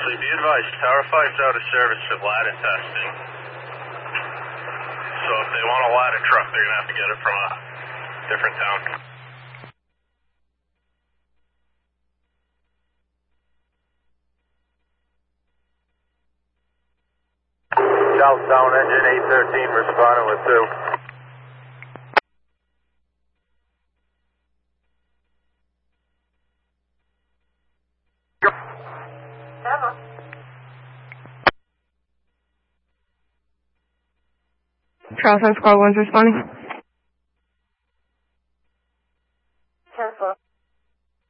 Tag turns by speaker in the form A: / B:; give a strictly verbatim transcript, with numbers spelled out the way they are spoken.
A: Leslie, be advised, Tower five's out of service for ladder testing. So if they want a ladder truck, they're going to have to get it from a different town.
B: Southbound engine eight thirteen responding with two.
C: Charles on Squad one's responding.